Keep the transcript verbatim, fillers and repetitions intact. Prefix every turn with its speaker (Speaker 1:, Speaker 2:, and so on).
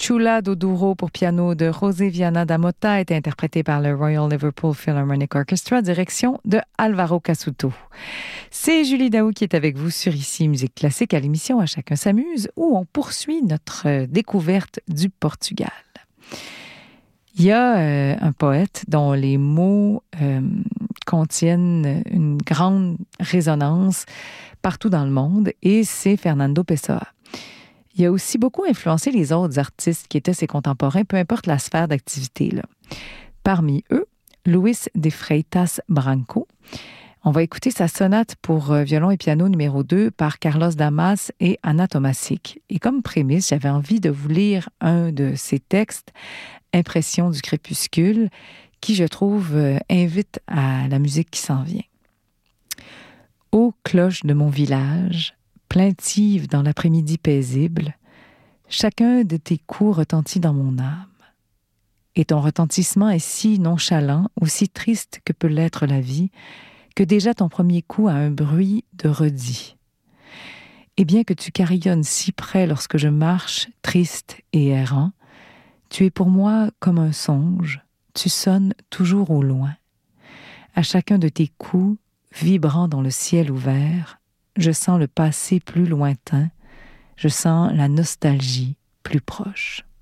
Speaker 1: Chula do Douro pour piano de José Viana da Mota est interprété par le Royal Liverpool Philharmonic Orchestra, direction de Alvaro Cassuto. C'est Julie Daou qui est avec vous sur Ici Musique Classique à l'émission À chacun s'amuse, où on poursuit notre découverte du Portugal. Il y a euh, un poète dont les mots euh, contiennent une grande résonance partout dans le monde, et c'est Fernando Pessoa. Il a aussi beaucoup influencé les autres artistes qui étaient ses contemporains, peu importe la sphère d'activité, là. Parmi eux, Luis de Freitas Branco. On va écouter sa sonate pour violon et piano numéro deux par Carlos Damas et Anna Tomasic. Et comme prémisse, j'avais envie de vous lire un de ses textes, Impression du crépuscule, qui, je trouve, invite à la musique qui s'en vient. Ô cloche de mon village, plaintive dans l'après-midi paisible, chacun de tes coups retentit dans mon âme. Et ton retentissement est si nonchalant, aussi triste que peut l'être la vie, que déjà ton premier coup a un bruit de redit. Et bien que tu carillonnes si près lorsque je marche, triste et errant, tu es pour moi comme un songe, tu sonnes toujours au loin. À chacun de tes coups, vibrant dans le ciel ouvert, je sens le passé plus lointain, je sens la nostalgie plus proche.